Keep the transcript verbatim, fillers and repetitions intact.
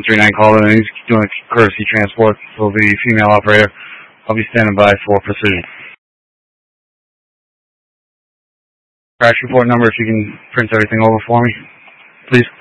three nine caller, and he's doing courtesy transport. Will be female operator. I'll be standing by for precision. Crash report number, if you can print everything over for me, please.